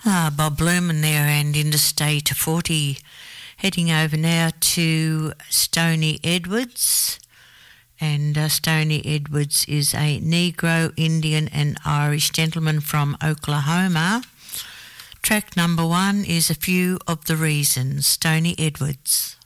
Bob Lumen there and Interstate 40. Heading over now to Stoney Edwards. And Stoney Edwards is a Negro, Indian and Irish gentleman from Oklahoma. Track number 1 is A Few of the Reasons, Stoney Edwards.